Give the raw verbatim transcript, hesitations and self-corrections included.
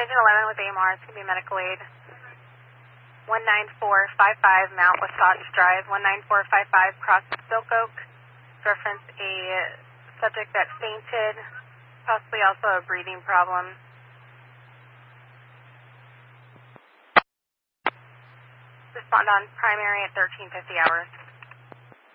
Engine eleven with A M R, it's going to be medical aid. one nine four five five Mount Wasatch Drive, one nine four five five Cross Silk Oak. Reference a subject that fainted, possibly also a breathing problem. Respond on primary at thirteen fifty hours.